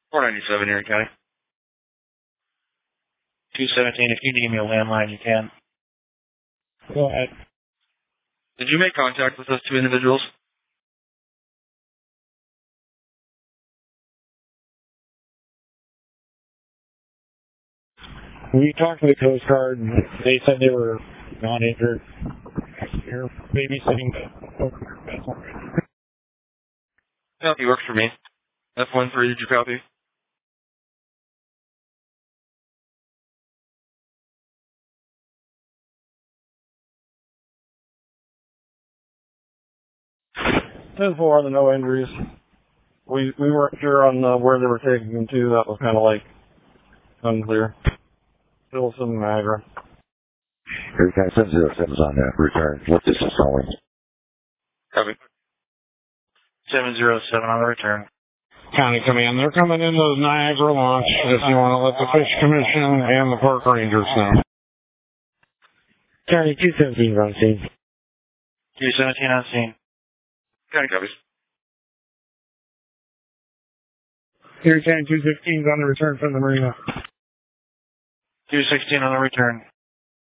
497 Erie County. 217, if you need me a landline, you can. Go ahead. Did you make contact with those two individuals? We talked to the Coast Guard, and they said they were not injured. You're babysitting the Copy works for me. F13, did you copy? There's more than no injuries. We weren't sure on where they were taking them to. That was kind of like unclear. Still some Niagara. Erie County 707's on that return. What this is calling? Copy. 707 on the return. County Command, they're coming into the Niagara launch if you want to let the Fish Commission and the Park Rangers know. County 217 on scene. 217 on scene. County copies. Erie County 216's on the return from the marina. 216 on the return.